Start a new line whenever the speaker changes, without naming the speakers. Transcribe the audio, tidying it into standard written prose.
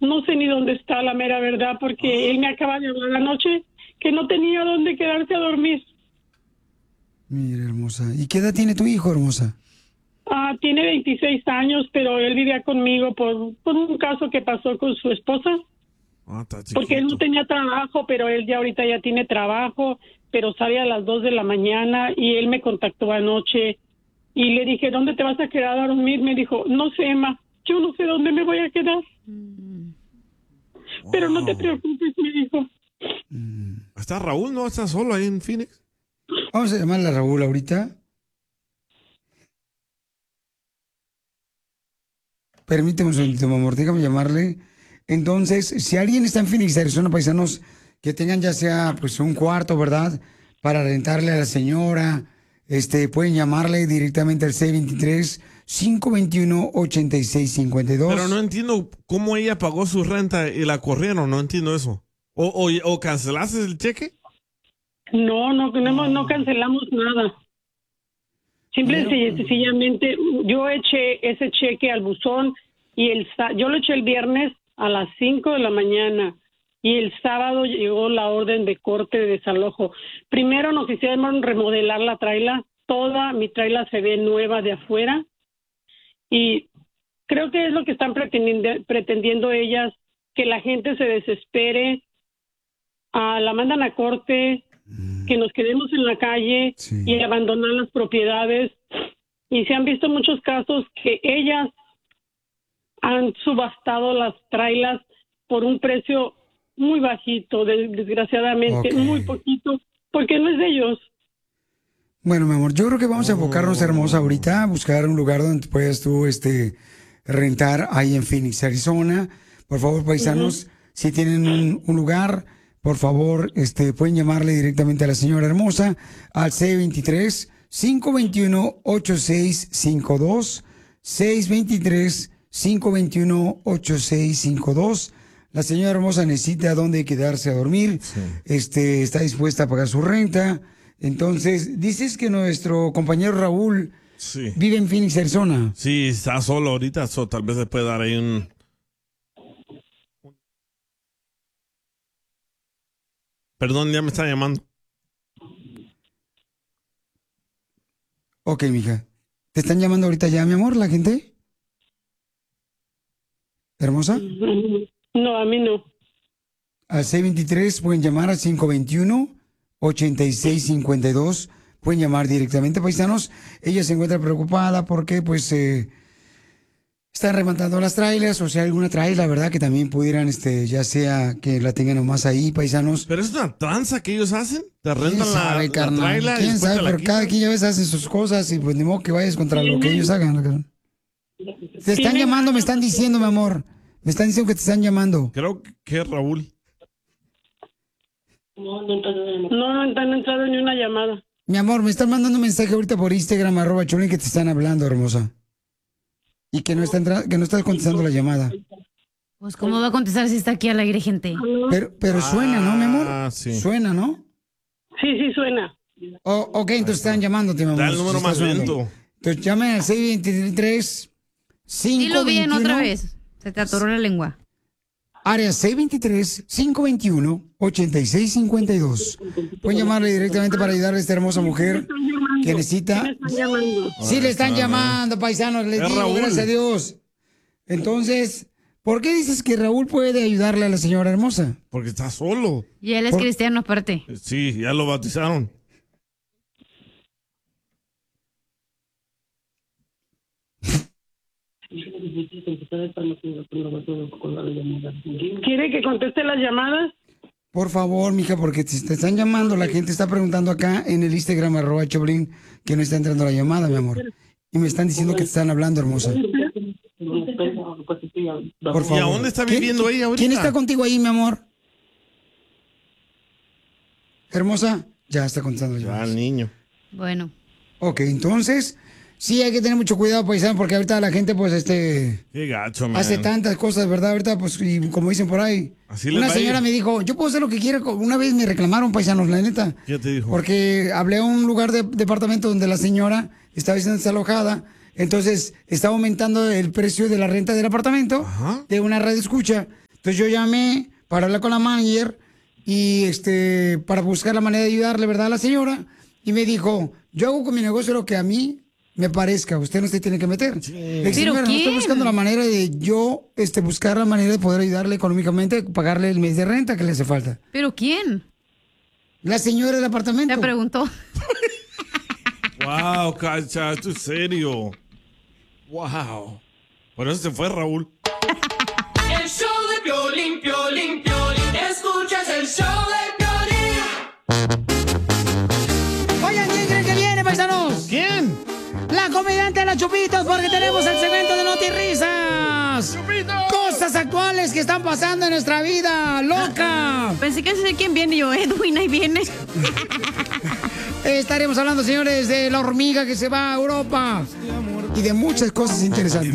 no sé ni dónde está la mera verdad, porque él me acaba de hablar anoche que no tenía dónde quedarse a dormir.
Mira, hermosa. ¿Y qué edad tiene tu hijo, hermosa?
Tiene 26 años, pero él vivía conmigo por un caso que pasó con su esposa.
Está chiquito.
Porque él no tenía trabajo, pero él ya ahorita ya tiene trabajo, pero sale a las 2 de la mañana y él me contactó anoche y le dije, ¿dónde te vas a quedar a dormir? Me dijo, no sé, Emma, yo no sé dónde me voy a quedar. Pero no te preocupes, me dijo.
¿Está Raúl? ¿No está solo ahí en Phoenix?
Vamos a llamarle a Raúl ahorita. Permíteme un segundito, mi amor, déjame llamarle. Entonces, si alguien está en Phoenix, Arizona, paisanos, que tengan ya sea pues un cuarto, ¿verdad? Para rentarle a la señora, pueden llamarle directamente al 623-521-8652.
Pero no entiendo cómo ella pagó su renta y la corrieron, no entiendo eso. ¿O cancelaste el cheque?
No cancelamos nada. Simple y sencillamente, yo eché ese cheque al buzón y yo lo eché el viernes a las 5 de la mañana y el sábado llegó la orden de corte de desalojo. Primero nos hicieron remodelar la traila, toda mi traila se ve nueva de afuera y creo que es lo que están pretendiendo ellas, que la gente se desespere, la mandan a corte, que nos quedemos en la calle y abandonar las propiedades. Y se han visto muchos casos que ellas han subastado las trailas por un precio muy bajito, desgraciadamente, muy poquito, porque no es de ellos.
Bueno, mi amor, yo creo que vamos a enfocarnos, hermosa, ahorita a buscar un lugar donde puedas tú rentar ahí en Phoenix, Arizona. Por favor, paisanos, si tienen un lugar, por favor, pueden llamarle directamente a la señora hermosa al 623-521-8652, 623-521-8652. La señora hermosa necesita dónde quedarse a dormir, está dispuesta a pagar su renta. Entonces, dices que nuestro compañero Raúl vive en Phoenix, Arizona.
Sí, está solo ahorita, tal vez le puede dar ahí un... Perdón, ya me está llamando.
Ok, mija. ¿Te están llamando ahorita ya, mi amor, la gente? ¿Hermosa?
No, a mí no.
Al 623 pueden llamar al 521-8652. Pueden llamar directamente, paisanos. Ella se encuentra preocupada porque, pues, están rematando las trailers, o sea, alguna trailer, ¿verdad? Que también pudieran, ya sea que la tengan nomás ahí, paisanos.
¿Pero es una tranza que ellos hacen? ¿Te rentan la trailer?
¿Quién sabe? Pero cada quien ya ves hace sus cosas y pues ni modo que vayas contra lo que ellos hagan. Te están llamando, me están diciendo, mi amor. Me están diciendo que te están llamando.
Creo que es Raúl.
No han entrado ni una llamada.
Mi amor, me están mandando un mensaje ahorita por Instagram, @Choplin, que te están hablando, hermosa. Y que no estás contestando la llamada.
Pues, ¿cómo va a contestar si está aquí al aire, gente?
Pero suena, ¿no, mi amor?
Sí.
Suena, ¿no?
Sí, suena.
Ok, entonces están llamándote, mi amor.
Da el número más lento.
Entonces llamen al 623
Dilo bien otra vez. Se te atoró la lengua.
Área 623-521-8652. Pueden llamarle directamente para ayudar a esta hermosa mujer que necesita. Sí, le están llamando, paisanos, les digo,
Raúl.
gracias a Dios. Entonces, ¿por qué dices que Raúl puede ayudarle a la señora hermosa?
Porque está solo.
Y él es cristiano aparte.
Sí, ya lo bautizaron.
¿Quiere que conteste las llamadas?
Por favor, mija, porque te están llamando, la gente está preguntando acá en el Instagram @Choplin que no está entrando la llamada, mi amor. Y me están diciendo que te están hablando, hermosa. Por favor.
¿Y a dónde está viviendo ella ahorita?
¿Quién está contigo ahí, mi amor? Hermosa, ya está contestando la llamada.
Al niño.
Bueno.
Ok, entonces, sí hay que tener mucho cuidado, paisano, porque ahorita la gente, pues,
Qué gacho, man.
hace tantas cosas, ¿verdad? Ahorita, pues, y como dicen por ahí.
Así les
Una
va a ir.
señora me dijo, yo puedo hacer lo que quiera. Una vez me reclamaron, paisanos, la neta.
¿Qué te dijo?
Porque hablé a un lugar de departamento donde la señora estaba siendo desalojada. Entonces, estaba aumentando el precio de la renta del apartamento, de una radio escucha. Entonces yo llamé para hablar con la manager y para buscar la manera de ayudarle, ¿verdad?, a la señora. Y me dijo, yo hago con mi negocio lo que a mí me parezca, usted no se tiene que meter.
Sí.
Le dije,
¿Pero
señora, no estoy buscando la manera de yo buscar la manera de poder ayudarle económicamente, pagarle el mes de renta que le hace falta.
¿Pero quién?
La señora del apartamento.
Te preguntó.
Wow, Cacha, esto es serio. Wow. Por eso se fue Raúl.
El show de Piolín, Piolín, Piolín. Escuchas el show de Piolín.
Oigan, ¿quién creen que viene, paisanos?
¿Quién?
La comediante de la Chupitos, porque tenemos el segmento de Notirrisas. Cosas actuales que están pasando en nuestra vida, loca.
Pensé que sé quién viene. Yo, Edwin, ahí viene.
Estaremos hablando, señores, de la hormiga que se va a Europa y de muchas cosas interesantes.